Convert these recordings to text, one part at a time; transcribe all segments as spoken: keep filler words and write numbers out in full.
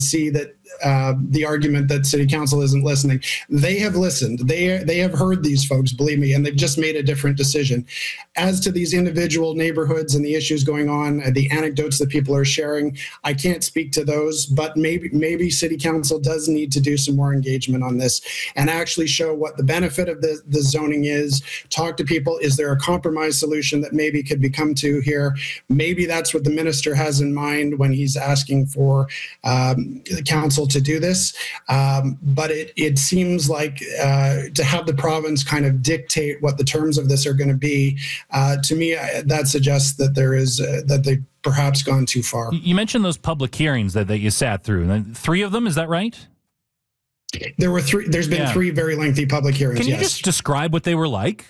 see that uh, the argument that city council isn't listening. They have listened. They they have heard these folks, believe me, and they've just made a different decision. As to these individual neighborhoods and the issues going on, and the anecdotes that people are sharing, I can't speak to those, but maybe maybe city council does need to do some more engagement on this and actually show what the benefit of the, the zoning is, talk to people. Is there a compromise solution that maybe could be come to here? Maybe that's what the minister has in mind when he's asking for um, the council to do this. Um, but it, it seems like uh, to have the province kind of dictate what the terms of this are going to be, uh, to me, that suggests that there is, uh, that they've perhaps gone too far. You mentioned those public hearings that, that you sat through. Three of them, is that right? There were three. There's been yeah. three very lengthy public hearings. Can you yes. just describe what they were like?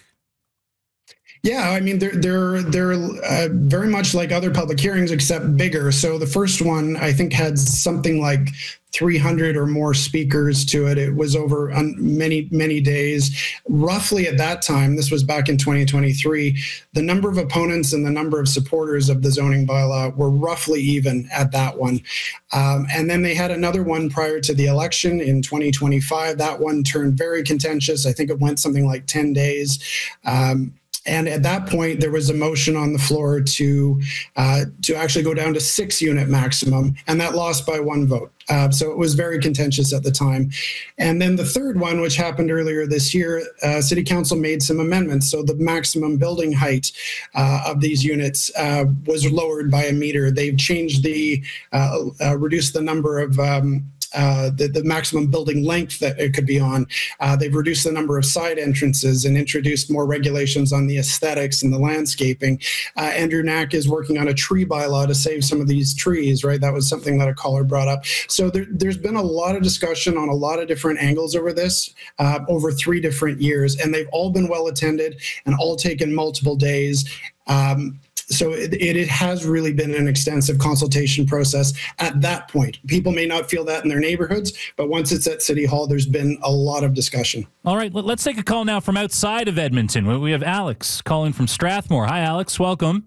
Yeah, I mean, they're they're they're uh, very much like other public hearings, except bigger. So the first one, I think, had something like three hundred or more speakers to it. It was over on many, many days. Roughly at that time, this was back in twenty twenty-three, the number of opponents and the number of supporters of the zoning bylaw were roughly even at that one. Um, and then they had another one prior to the election in twenty twenty-five. That one turned very contentious. I think it went something like ten days. Um, And at that point, there was a motion on the floor to uh, to actually go down to six unit maximum, and that lost by one vote. Uh, so it was very contentious at the time. And then the third one, which happened earlier this year, uh, City Council made some amendments. So the maximum building height uh, of these units uh, was lowered by a meter. They've changed the, uh, uh, reduced the number of um, Uh, the, the maximum building length that it could be on. Uh, they've reduced the number of side entrances and introduced more regulations on the aesthetics and the landscaping. Uh, Andrew Knack is working on a tree bylaw to save some of these trees, right? That was something that a caller brought up. So there, there's been a lot of discussion on a lot of different angles over this uh, over three different years, and they've all been well attended and all taken multiple days. Um, So it, it has really been an extensive consultation process at that point. People may not feel that in their neighborhoods, but once it's at City Hall, there's been a lot of discussion. All right, let's take a call now from outside of Edmonton. We have Alex calling from Strathmore. Hi, Alex. Welcome.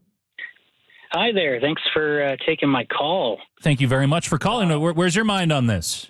Hi there. Thanks for uh, taking my call. Thank you very much for calling. Where, where's your mind on this?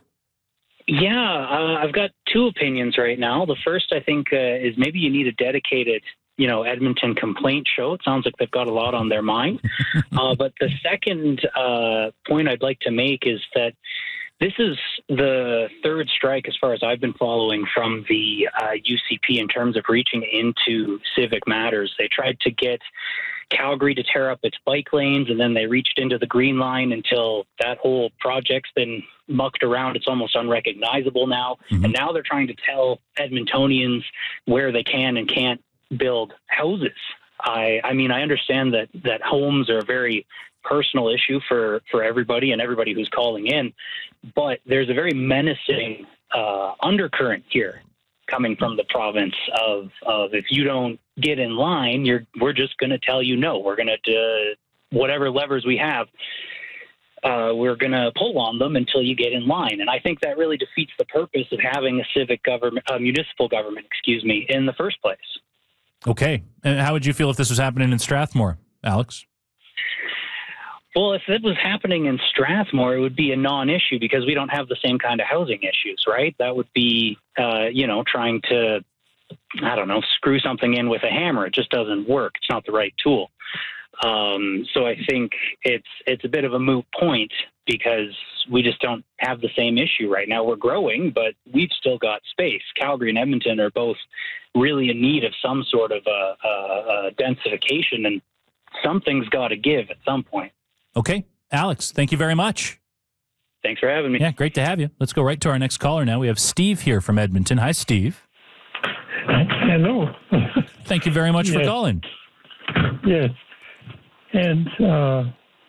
Yeah, uh, I've got two opinions right now. The first, I think, uh, is maybe you need a dedicated you know, Edmonton complaint show. It sounds like they've got a lot on their mind. uh, but the second uh, point I'd like to make is that this is the third strike, as far as I've been following, from the uh, U C P in terms of reaching into civic matters. They tried to get Calgary to tear up its bike lanes, and then they reached into the Green Line until that whole project's been mucked around. It's almost unrecognizable now. Mm-hmm. And now they're trying to tell Edmontonians where they can and can't build houses. I, I mean, I understand that, that homes are a very personal issue for, for everybody and everybody who's calling in, but there's a very menacing uh, undercurrent here coming from the province of, of if you don't get in line, you're we're just going to tell you no. We're going to, uh, whatever levers we have, uh, we're going to pull on them until you get in line. And I think that really defeats the purpose of having a civic government, a municipal government, excuse me, in the first place. Okay. And how would you feel if this was happening in Strathmore, Alex? Well, if it was happening in Strathmore, it would be a non-issue because we don't have the same kind of housing issues, right? That would be, uh, you know, trying to, I don't know, screw something in with a hammer. It just doesn't work. It's not the right tool. Um, so I think it's it's a bit of a moot point because we just don't have the same issue right now. We're growing, but we've still got space. Calgary and Edmonton are both really in need of some sort of a, a, a densification, and something's got to give at some point. Okay. Alex, thank you very much. Thanks for having me. Yeah, great to have you. Let's go right to our next caller now. We have Steve here from Edmonton. Hi, Steve. Hello. Thank you very much yes. for calling. Yes. And uh,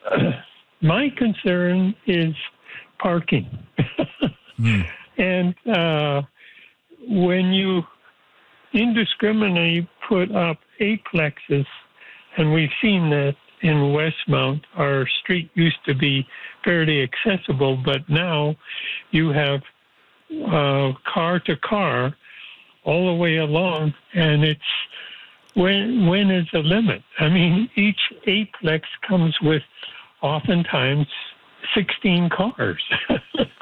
my concern is parking. hmm. And uh, when you indiscriminately put up eightplexes, and we've seen that in Westmount, our street used to be fairly accessible, but now you have uh, car to car all the way along, and it's when when is the limit? I mean, each eightplex comes with oftentimes sixteen cars.